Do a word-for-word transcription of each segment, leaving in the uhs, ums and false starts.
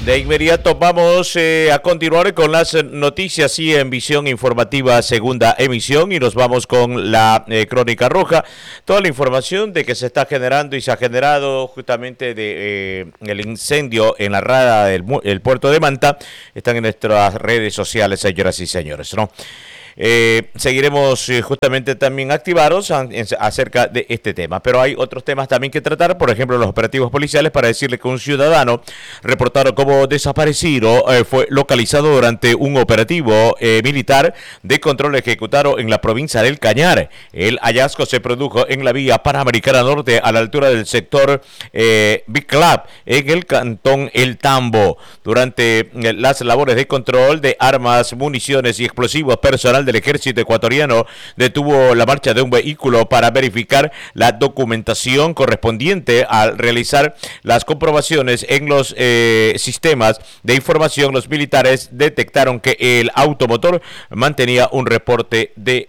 De inmediato vamos eh, a continuar con las noticias y en Visión Informativa segunda emisión y nos vamos con la eh, Crónica Roja. Toda la información de que se está generando y se ha generado justamente de eh, el incendio en la rada del el puerto de Manta están en nuestras redes sociales, señoras y señores, ¿no? Eh, seguiremos eh, justamente también activados a, en, acerca de este tema, pero hay otros temas también que tratar, por ejemplo los operativos policiales para decirle que un ciudadano reportado como desaparecido eh, fue localizado durante un operativo eh, militar de control ejecutado en la provincia del Cañar. El hallazgo se produjo en la vía Panamericana Norte a la altura del sector eh, Big Club en el cantón El Tambo. Durante eh, las labores de control de armas, municiones y explosivos, personal del ejército ecuatoriano detuvo la marcha de un vehículo para verificar la documentación correspondiente. Al realizar las comprobaciones en los eh, sistemas de información, los militares detectaron que el automotor mantenía un reporte de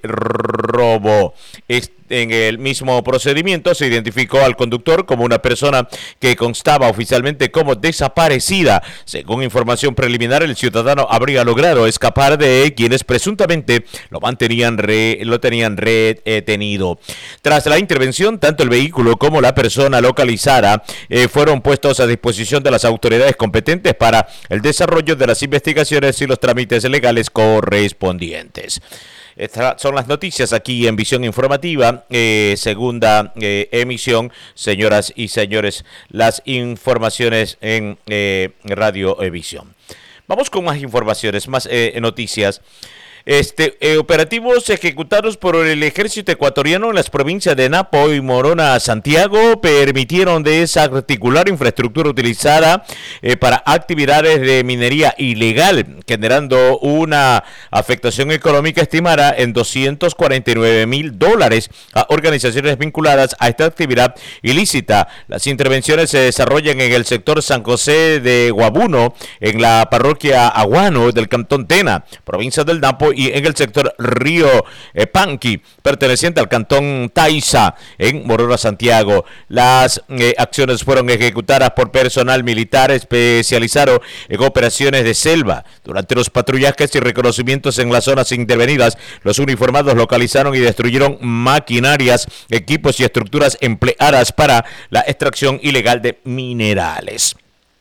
robo. Este En el mismo procedimiento se identificó al conductor como una persona que constaba oficialmente como desaparecida. Según información preliminar, el ciudadano habría logrado escapar de quienes presuntamente lo mantenían re, lo tenían retenido. Tras la intervención, tanto el vehículo como la persona localizada eh, fueron puestos a disposición de las autoridades competentes para el desarrollo de las investigaciones y los trámites legales correspondientes. Estas son las noticias aquí en Visión Informativa, eh, segunda eh, emisión, señoras y señores, las informaciones en eh, Radio Visión. Vamos con más informaciones, más eh, noticias. Este, eh, operativos ejecutados por el ejército ecuatoriano en las provincias de Napo y Morona, Santiago, permitieron desarticular infraestructura utilizada eh, para actividades de minería ilegal, generando una afectación económica estimada en doscientos cuarenta y nueve mil dólares a organizaciones vinculadas a esta actividad ilícita. Las intervenciones se desarrollan en el sector San José de Guabuno, en la parroquia Aguano del cantón Tena, provincia del Napo, y en el sector Río eh, Panqui, perteneciente al cantón Taiza, en Morona, Santiago. Las eh, acciones fueron ejecutadas por personal militar especializado en operaciones de selva. Durante los patrullajes y reconocimientos en las zonas intervenidas, los uniformados localizaron y destruyeron maquinarias, equipos y estructuras empleadas para la extracción ilegal de minerales.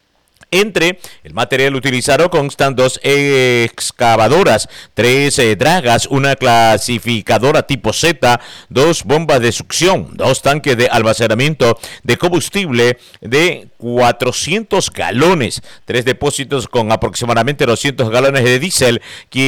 Entre el material utilizado constan dos excavadoras, tres eh, dragas, una clasificadora tipo Z, dos bombas de succión, dos tanques de almacenamiento de combustible de cuatrocientos galones, tres depósitos con aproximadamente doscientos galones de diésel,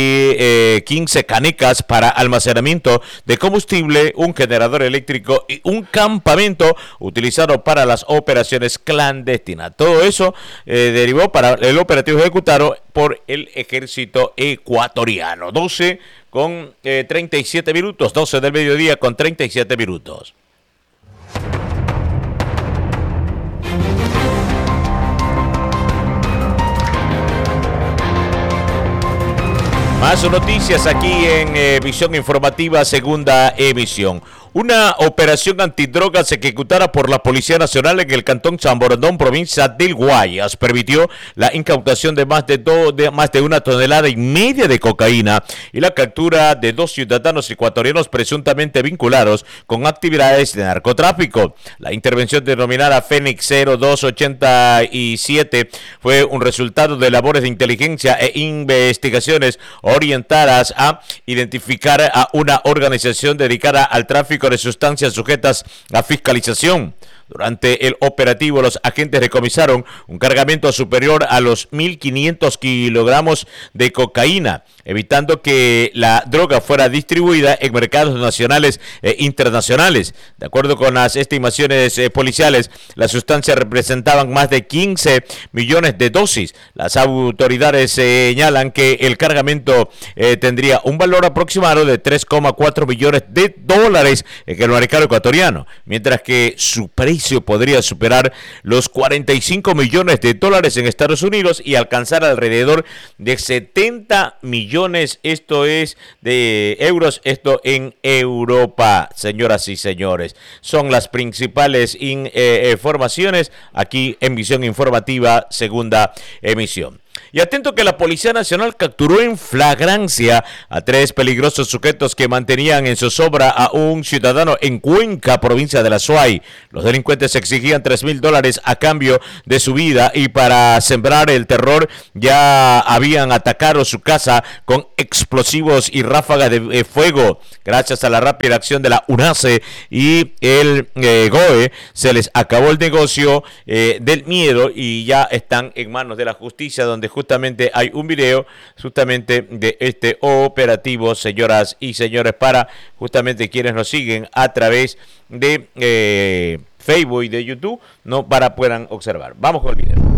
eh, quince canecas para almacenamiento de combustible, un generador eléctrico y un campamento utilizado para las operaciones clandestinas. Todo eso eh, derivó para el operativo ejecutado por el ejército ecuatoriano. doce con eh, treinta y siete minutos, doce del mediodía con treinta y siete minutos. Más noticias aquí en eh, Visión Informativa, segunda emisión. Una operación antidrogas ejecutada por la Policía Nacional en el cantón San Borondón, provincia del Guayas, permitió la incautación de más de, do, de más de una tonelada y media de cocaína y la captura de dos ciudadanos ecuatorianos presuntamente vinculados con actividades de narcotráfico. La intervención denominada Fénix cero dos ochenta y siete fue un resultado de labores de inteligencia e investigaciones orientadas a identificar a una organización dedicada al tráfico de sustancias sujetas a fiscalización. Durante el operativo, los agentes decomisaron un cargamento superior a los mil quinientos kilogramos de cocaína, evitando que la droga fuera distribuida en mercados nacionales e internacionales. De acuerdo con las estimaciones eh, policiales, las sustancias representaban más de quince millones de dosis. Las autoridades señalan que el cargamento eh, tendría un valor aproximado de tres coma cuatro millones de dólares en el mercado ecuatoriano, mientras que su precio juicio podría superar los cuarenta y cinco millones de dólares en Estados Unidos y alcanzar alrededor de setenta millones, esto es de euros, esto en Europa, señoras y señores. Son las principales in, eh, informaciones aquí en Visión Informativa, segunda emisión. Y atento que la Policía Nacional capturó en flagrancia a tres peligrosos sujetos que mantenían en zozobra a un ciudadano en Cuenca, provincia de la Suay. Los delincuentes exigían tres mil dólares a cambio de su vida y para sembrar el terror ya habían atacado su casa con explosivos y ráfagas de fuego. Gracias a la rápida acción de la UNACE y el eh, G O E se les acabó el negocio eh, del miedo y ya están en manos de la justicia, donde justamente hay un video justamente de este operativo, señoras y señores, para justamente quienes nos siguen a través de eh, Facebook y de YouTube, no para puedan observar. Vamos con el video.